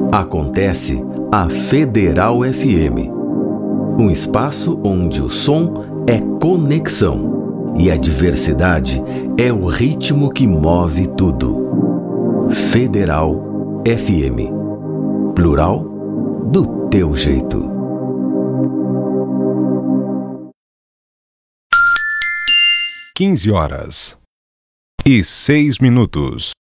Acontece a Federal FM, um espaço onde o som é conexão e a diversidade é o ritmo que move tudo. Federal FM, plural do teu jeito. 15 horas e 6 minutos.